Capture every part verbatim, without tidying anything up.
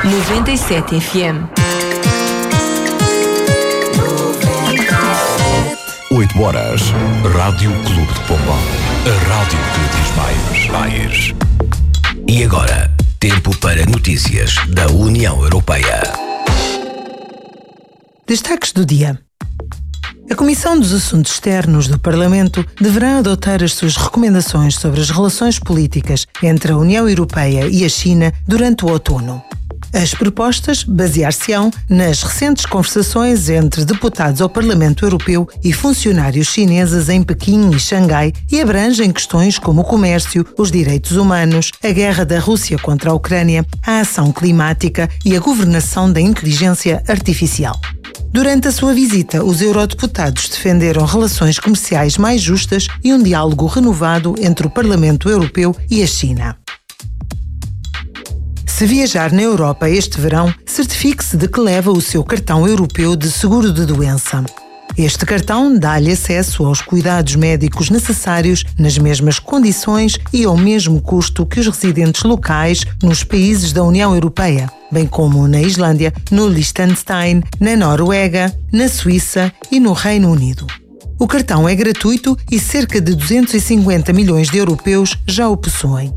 noventa e sete F M. oito horas. Rádio Clube de Pombal. A rádio que lhe diz mais. Mais. E agora, tempo para notícias da União Europeia. Destaques do dia. A Comissão dos Assuntos Externos do Parlamento deverá adotar as suas recomendações sobre as relações políticas entre a União Europeia e a China durante o outono. As propostas basear-se-ão nas recentes conversações entre deputados ao Parlamento Europeu e funcionários chineses em Pequim e Xangai e abrangem questões como o comércio, os direitos humanos, a guerra da Rússia contra a Ucrânia, a ação climática e a governação da inteligência artificial. Durante a sua visita, os eurodeputados defenderam relações comerciais mais justas e um diálogo renovado entre o Parlamento Europeu e a China. Se viajar na Europa este verão, certifique-se de que leva o seu cartão europeu de seguro de doença. Este cartão dá-lhe acesso aos cuidados médicos necessários nas mesmas condições e ao mesmo custo que os residentes locais nos países da União Europeia, bem como na Islândia, no Liechtenstein, na Noruega, na Suíça e no Reino Unido. O cartão é gratuito e cerca de duzentos e cinquenta milhões de europeus já o possuem.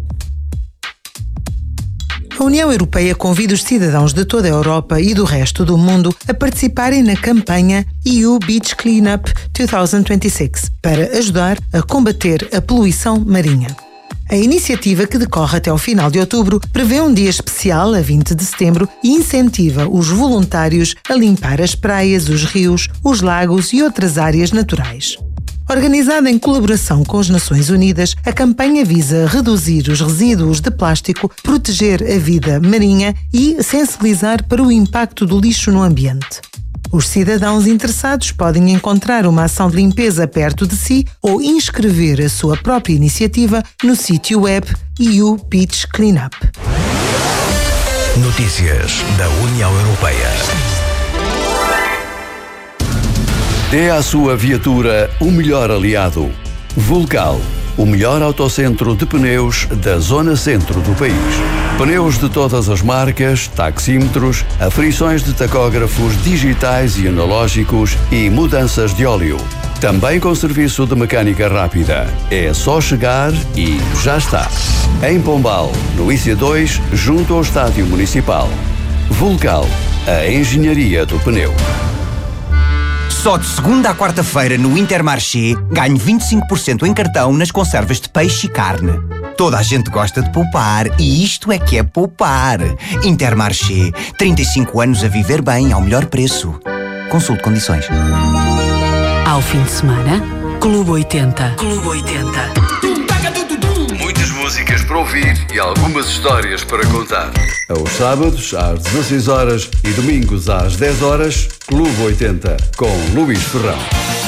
A União Europeia convida os cidadãos de toda a Europa e do resto do mundo a participarem na campanha E U Beach Cleanup dois mil e vinte e seis para ajudar a combater a poluição marinha. A iniciativa, que decorre até ao final de outubro, prevê um dia especial a vinte de setembro e incentiva os voluntários a limpar as praias, os rios, os lagos e outras áreas naturais. Organizada em colaboração com as Nações Unidas, a campanha visa reduzir os resíduos de plástico, proteger a vida marinha e sensibilizar para o impacto do lixo no ambiente. Os cidadãos interessados podem encontrar uma ação de limpeza perto de si ou inscrever a sua própria iniciativa no sítio web E U Beach Cleanup. Notícias da União Europeia. Dê à sua viatura o melhor aliado. Vulcal, o melhor autocentro de pneus da zona centro do país. Pneus de todas as marcas, taxímetros, aferições de tacógrafos digitais e analógicos e mudanças de óleo. Também com serviço de mecânica rápida. É só chegar e já está. Em Pombal, no I C dois, junto ao Estádio Municipal. Vulcal, a engenharia do pneu. Só de segunda à quarta-feira no Intermarché ganho vinte e cinco por cento em cartão nas conservas de peixe e carne. Toda a gente gosta de poupar e isto é que é poupar. Intermarché, trinta e cinco anos a viver bem ao melhor preço. Consulte condições. Ao fim de semana, Clube oitenta. Clube oitenta. Muitas músicas para ouvir e algumas histórias para contar. Aos sábados, às dezasseis horas e domingos às dez horas, Clube oitenta, com Luís Ferrão.